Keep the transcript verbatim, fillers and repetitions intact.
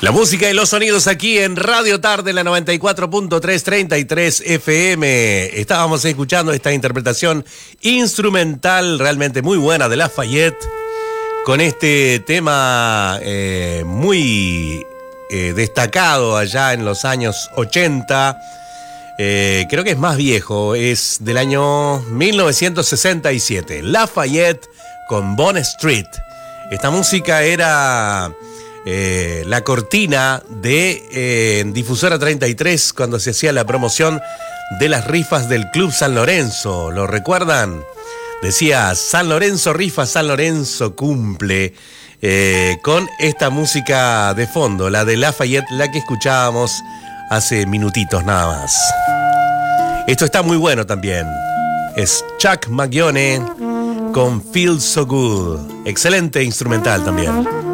La música y los sonidos aquí en Radio Tarde, la noventa y cuatro punto tres, treinta y tres F M. Estábamos escuchando esta interpretación instrumental realmente muy buena de Lafayette, con este tema eh, muy eh, destacado allá en los años ochenta. Eh, creo que es más viejo, es del año mil novecientos sesenta y siete. Lafayette con Bond Street. Esta música era... Eh, la cortina de eh, Difusora treinta y tres cuando se hacía la promoción de las rifas del Club San Lorenzo. ¿Lo recuerdan? Decía San Lorenzo rifa, San Lorenzo cumple, eh, con esta música de fondo, la de Lafayette, la que escuchábamos hace minutitos nada más. Esto está muy bueno también. Es Chuck Mangione con Feel So Good. Excelente instrumental también.